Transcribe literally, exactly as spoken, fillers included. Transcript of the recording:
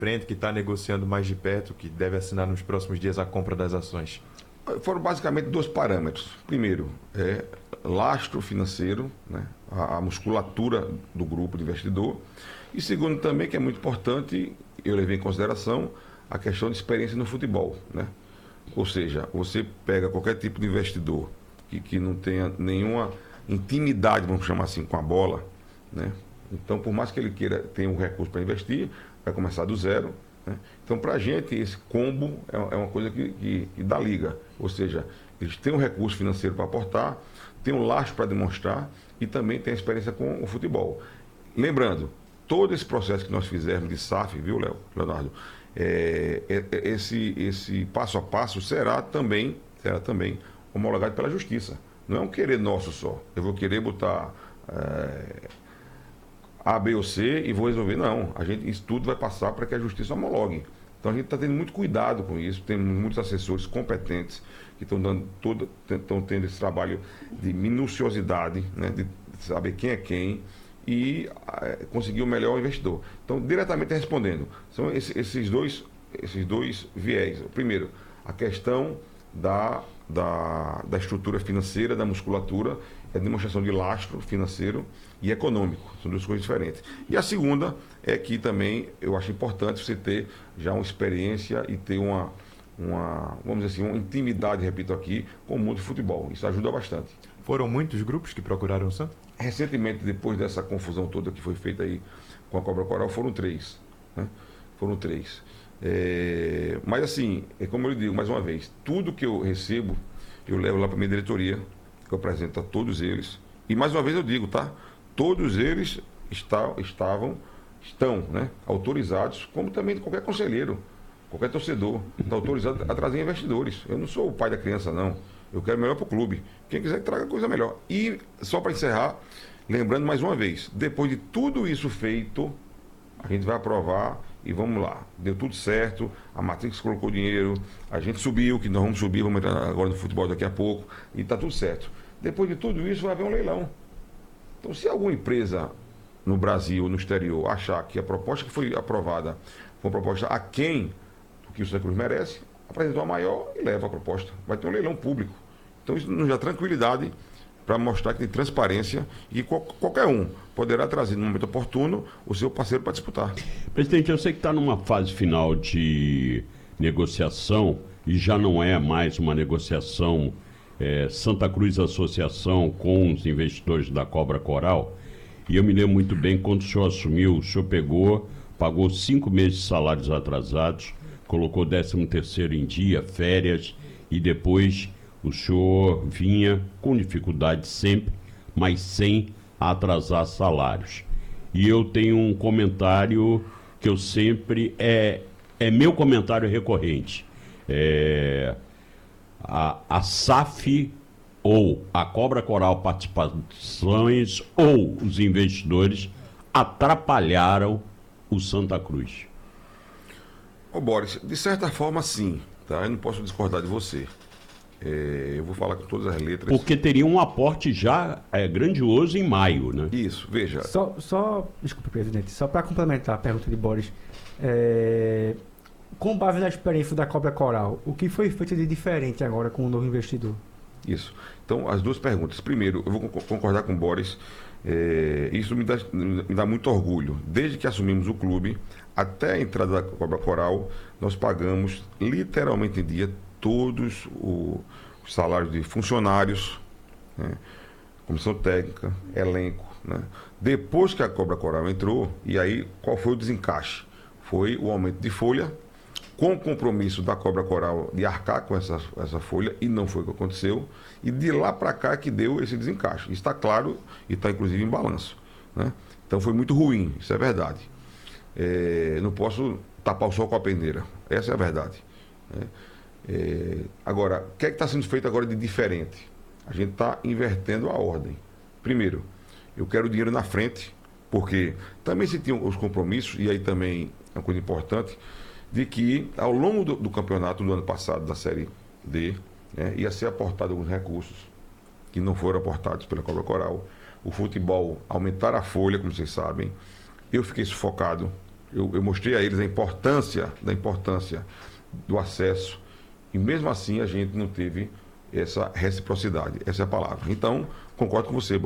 frente, que está negociando mais de perto, que deve assinar nos próximos dias a compra das ações? Foram basicamente dois parâmetros. Primeiro, é lastro financeiro, né? a, a musculatura do grupo de investidor. E segundo também, que é muito importante, eu levei em consideração a questão de experiência no futebol. Né? Ou seja, você pega qualquer tipo de investidor que, que não tenha nenhuma intimidade, vamos chamar assim, com a bola, né? Então, por mais que ele queira ter um recurso para investir, vai começar do zero. Né? Então, para a gente, esse combo é, é uma coisa que, que, que dá liga. Ou seja, eles têm um recurso financeiro para aportar, têm um lastro para demonstrar e também têm experiência com o futebol. Lembrando, todo esse processo que nós fizemos de S A F, viu, Léo, Leonardo, é, é, esse, esse passo a passo será também, será também homologado pela Justiça. Não é um querer nosso só. Eu vou querer botar é, A, B ou C e vou resolver. Não, a gente, isso tudo vai passar para que a Justiça homologue. Então a gente está tendo muito cuidado com isso, tem muitos assessores competentes que estão dando todo, estão tendo esse trabalho de minuciosidade, né, de saber quem é quem e é, conseguir o melhor investidor. Então, diretamente respondendo, são esse, esses, dois, esses dois viés. O primeiro, a questão da, da, da estrutura financeira, da musculatura, é a demonstração de lastro financeiro e econômico. São duas coisas diferentes. E a segunda é que também eu acho importante você ter já uma experiência e ter uma, uma vamos dizer assim, uma intimidade, repito aqui, com o mundo de futebol. Isso ajuda bastante. Foram muitos grupos que procuraram o Santa? Recentemente, depois dessa confusão toda que foi feita aí com a Cobra Coral, foram três. Né? Foram três. É, mas assim, é como eu digo, mais uma vez, tudo que eu recebo, eu levo lá para a minha diretoria, que eu apresento a todos eles. E mais uma vez eu digo, tá? Todos eles está, estavam, estão né, autorizados, como também qualquer conselheiro, qualquer torcedor, está autorizado a trazer investidores. Eu não sou o pai da criança, não. Eu quero melhor para o clube. Quem quiser que traga coisa melhor. E, só para encerrar, lembrando mais uma vez, depois de tudo isso feito, a gente vai aprovar e vamos lá. Deu tudo certo, a Matrix colocou dinheiro, a gente subiu, que nós vamos subir, vamos entrar agora no futebol daqui a pouco, e está tudo certo. Depois de tudo isso, vai haver um leilão. Então, se alguma empresa no Brasil, no exterior, achar que a proposta que foi aprovada foi uma proposta aquém do que o Santa Cruz merece, apresentou a maior e leva a proposta. Vai ter um leilão público. Então, isso nos dá tranquilidade para mostrar que tem transparência e que qualquer um poderá trazer, no momento oportuno, o seu parceiro para disputar. Presidente, eu sei que está numa fase final de negociação e já não é mais uma negociação é, Santa Cruz Associação com os investidores da Cobra Coral. E eu me lembro muito bem, quando o senhor assumiu, o senhor pegou, pagou cinco meses de salários atrasados, colocou décimo terceiro em dia, férias, e depois o senhor vinha com dificuldade sempre, mas sem atrasar salários. E eu tenho um comentário que eu sempre, é, é meu comentário recorrente. É, a, a S A F ou a Cobra Coral Participações ou os investidores atrapalharam o Santa Cruz. Ô Boris, de certa forma sim, tá? Eu não posso discordar de você. É, eu vou falar com todas as letras. Porque teria um aporte já é, grandioso em maio, né? Isso, veja. Só, só desculpa, presidente, só para complementar a pergunta de Boris, é, com base na experiência da Cobra Coral, o que foi feito de diferente agora com o novo investidor? Isso. Então, as duas perguntas. Primeiro, eu vou concordar com o Boris. É, isso me dá, me dá muito orgulho. Desde que assumimos o clube, até a entrada da Cobra Coral, nós pagamos literalmente em dia todos o, os salários de funcionários, né, comissão técnica, elenco. Né. Depois que a Cobra Coral entrou, e aí qual foi o desencaixe? Foi o aumento de folha, com o compromisso da Cobra Coral de arcar com essa, essa folha, e não foi o que aconteceu, e de lá para cá que deu esse desencaixe. Isso está claro e está inclusive em balanço. Né. Então foi muito ruim, isso é verdade. É, não posso tapar o sol com a peneira, essa é a verdade. Né. É, agora, o que é que está sendo feito agora de diferente? A gente está invertendo a ordem. Primeiro, eu quero o dinheiro na frente, porque também se tinham os compromissos, e aí também é uma coisa importante, de que ao longo do, do campeonato do ano passado, da Série D, né, ia ser aportado alguns recursos que não foram aportados pela Cobra Coral. O futebol aumentar a folha, como vocês sabem. Eu fiquei sufocado, Eu, eu mostrei a eles a importância, da importância do acesso, e mesmo assim a gente não teve essa reciprocidade, essa é a palavra. Então, concordo com você.